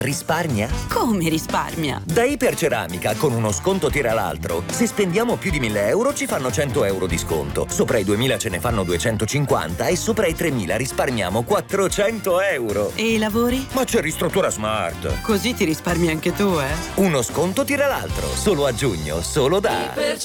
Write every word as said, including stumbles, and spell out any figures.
Risparmia? Come risparmia? Da Iperceramica, con uno sconto tira l'altro. Se spendiamo più di mille euro ci fanno cento euro di sconto. Sopra i duemila ce ne fanno duecentocinquanta e sopra i tremila risparmiamo quattrocento euro. E i lavori? Ma c'è Ristruttura Smart. Così ti risparmi anche tu, eh? Uno sconto tira l'altro. Solo a giugno, solo da...